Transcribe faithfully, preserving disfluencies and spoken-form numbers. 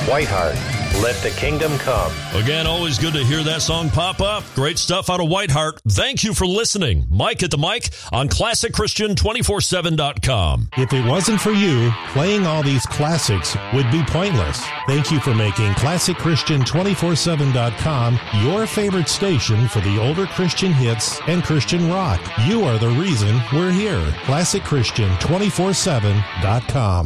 Whiteheart, Let the Kingdom Come. Again, always good to hear that song pop up. Great stuff out of Whiteheart. Thank you for listening. Mike at the mic on classic christian two four seven dot com. If it wasn't for you, playing all these classics would be pointless. Thank you for making classic christian two four seven dot com your favorite station for the older Christian hits and Christian rock. You are the reason we're here. classic christian two four seven dot com.